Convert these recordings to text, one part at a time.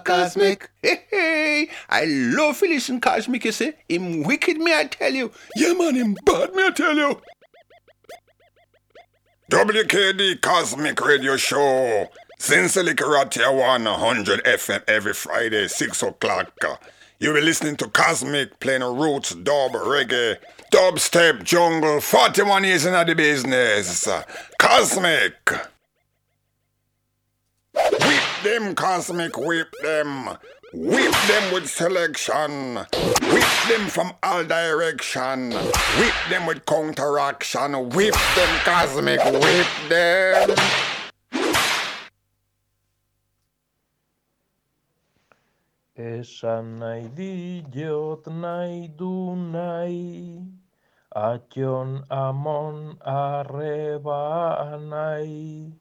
Cosmic. Hey, hey. I love to listen Cosmic, you see. Him wicked me, I tell you. Yeah, man, him bad me, I tell you. WKD Cosmic Radio Show. Sincerely Karatia 100 FM every Friday, 6 o'clock. You'll be listening to Cosmic playing roots, dub, reggae, dubstep, jungle, 41 years in the business. Cosmic. Whip them, Cosmic, whip them. Whip them with selection. Whip them from all direction. Whip them with counteraction. Whip them, Cosmic, whip them. Esan nahi diot nahi du nahi, atxon amon arreba nahi,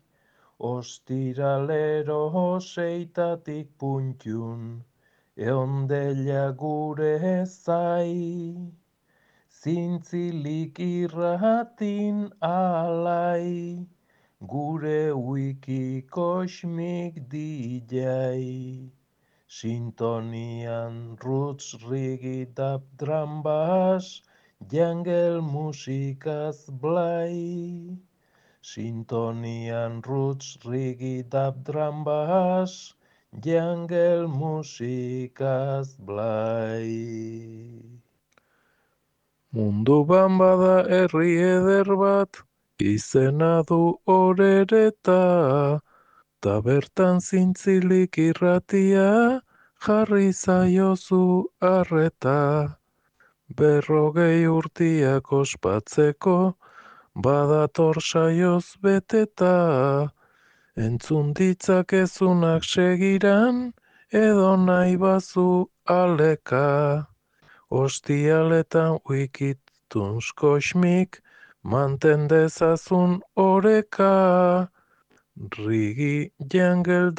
ostiralero seitatik puntxun, eondela gure zai, zintzilik irratin alai, gure wiki kosmik dijai. Sintonian roots, reggae, dub, drum, bass, jungle musikaz blai. Sintonian roots, reggae, dub, drum, bass, jungle musikaz blai. Mundu bada herri eder bat, izena du orereta, ta bertan zintzilik irratia, jarri zaiozu arreta. 40 urtiak ospatzeko, badator saioz beteta. Entzun ditzakezunak segiran, edo nahi bazu aleka. Ostialetan wikituns kosmik, manten dezazun oreka. Rigi, jungle,